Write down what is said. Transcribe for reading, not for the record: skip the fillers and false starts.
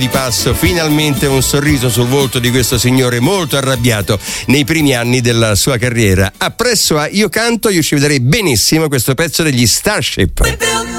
Di passo finalmente un sorriso sul volto di questo signore molto arrabbiato nei primi anni della sua carriera. Appresso a Io canto, io ci vedrei benissimo questo pezzo degli Starship.